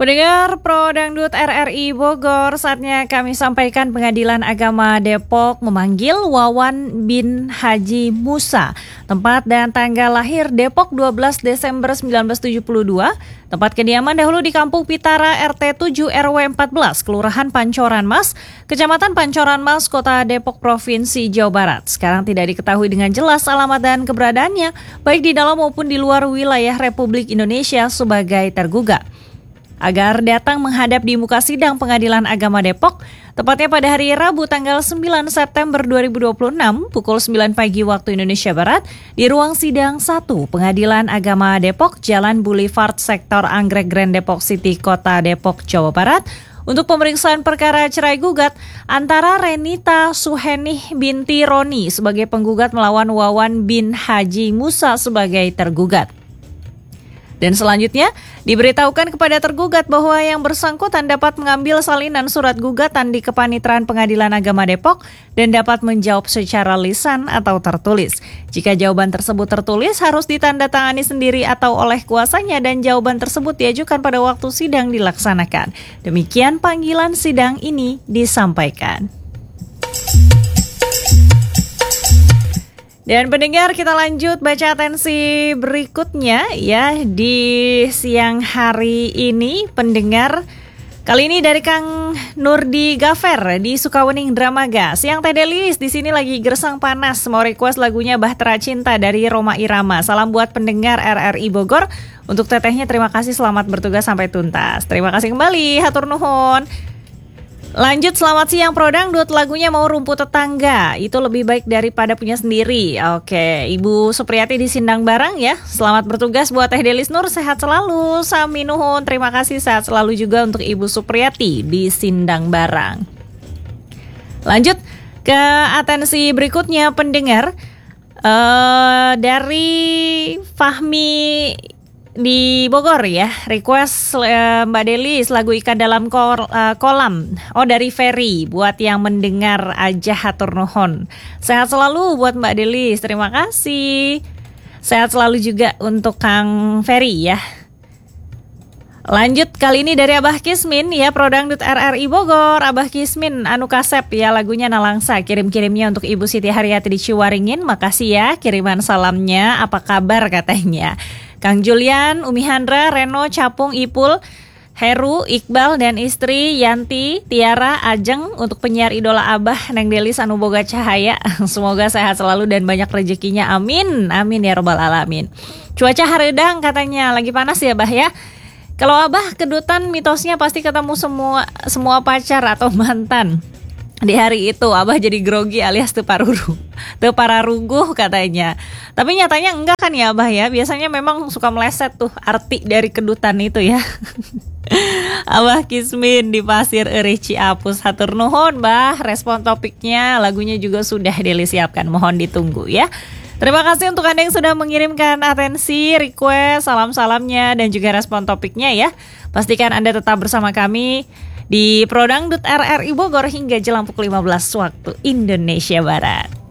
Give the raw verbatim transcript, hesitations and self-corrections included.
Pendengar Pro Dangdut R R I Bogor, saatnya kami sampaikan Pengadilan Agama Depok memanggil Wawan bin Haji Musa. Tempat dan tanggal lahir Depok dua belas Desember seribu sembilan ratus tujuh puluh dua. Tempat kediaman dahulu di Kampung Pitara R T tujuh R W empat belas, Kelurahan Pancoran Mas, Kecamatan Pancoran Mas, Kota Depok, Provinsi Jawa Barat. Sekarang tidak diketahui dengan jelas alamat dan keberadaannya, baik di dalam maupun di luar wilayah Republik Indonesia sebagai tergugat. Agar datang menghadap di muka sidang Pengadilan Agama Depok, tepatnya pada hari Rabu tanggal sembilan September dua ribu dua puluh enam pukul sembilan pagi waktu Indonesia Barat di ruang sidang satu Pengadilan Agama Depok, Jalan Boulevard Sektor Anggrek Grand Depok City, Kota Depok, Jawa Barat, untuk pemeriksaan perkara cerai gugat antara Renita Suhenih binti Roni sebagai penggugat melawan Wawan bin Haji Musa sebagai tergugat. Dan selanjutnya, diberitahukan kepada tergugat bahwa yang bersangkutan dapat mengambil salinan surat gugatan di Kepanitraan Pengadilan Agama Depok dan dapat menjawab secara lisan atau tertulis. Jika jawaban tersebut tertulis, harus ditandatangani sendiri atau oleh kuasanya dan jawaban tersebut diajukan pada waktu sidang dilaksanakan. Demikian panggilan sidang ini disampaikan. Dan pendengar, kita lanjut baca atensi berikutnya ya di siang hari ini. Pendengar, kali ini dari Kang Nurdi Gafer di Sukawening Dramaga. Siang Teh Delis, di sini lagi gersang panas. Mau request lagunya Bahtera Cinta dari Roma Irama. Salam buat pendengar R R I Bogor. Untuk tetehnya terima kasih, selamat bertugas sampai tuntas. Terima kasih kembali, hatur nuhun. Lanjut, selamat siang Pro Dangdut, lagunya Mau Rumput Tetangga, itu lebih baik daripada punya sendiri. Oke, Ibu Supriyati di Sindang Barang ya, selamat bertugas buat Teh Delis Nur, sehat selalu, sami nuhun, terima kasih, sehat selalu juga untuk Ibu Supriyati di Sindang Barang. Lanjut ke atensi berikutnya pendengar, uh, dari Fahmi di Bogor ya, request uh, Mbak Delis lagu Ikan Dalam kol, uh, Kolam. Oh, dari Ferry, buat yang mendengar aja hatur nuhun. Sehat selalu buat Mbak Delis, terima kasih. Sehat selalu juga untuk Kang Ferry ya. Lanjut, kali ini dari Abah Kismin ya, Pro Dangdut R R I Bogor. Abah Kismin anu kasep ya, lagunya Nalangsa. Kirim-kirimnya untuk Ibu Siti Haryati di Ciwaringin. Makasih ya kiriman salamnya, apa kabar katanya. Kang Julian, Umi Handra, Reno, Capung, Ipul, Heru, Iqbal, dan istri Yanti, Tiara, Ajeng, untuk penyiar idola Abah, Neng Delis anu boga cahaya. Semoga sehat selalu dan banyak rezekinya, amin, amin ya robbal alamin. Cuaca hareudang katanya, lagi panas ya Bah ya. Kalau Abah kedutan mitosnya pasti ketemu semua semua pacar atau mantan. Di hari itu Abah jadi grogi alias teparuru, tepararuguh katanya. Tapi nyatanya enggak kan ya Abah ya. Biasanya memang suka meleset tuh arti dari kedutan itu ya. Abah Kismin di Pasir Eueuh Ciapus, hatur nuhun Bah. Respon topiknya, lagunya juga sudah Delis siapkan, mohon ditunggu ya. Terima kasih untuk Anda yang sudah mengirimkan atensi, request, salam-salamnya dan juga respon topiknya ya. Pastikan Anda tetap bersama kami di Pro Dangdut R R I Bogor hingga jelang pukul lima belas waktu Indonesia Barat.